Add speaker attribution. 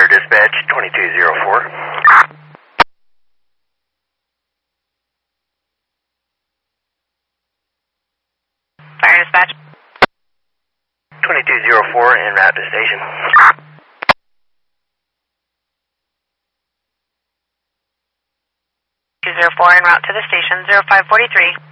Speaker 1: Dispatch, 2204.
Speaker 2: Fire Dispatch.
Speaker 1: 2204 en route to station.
Speaker 2: 204 en route to the station, 0543.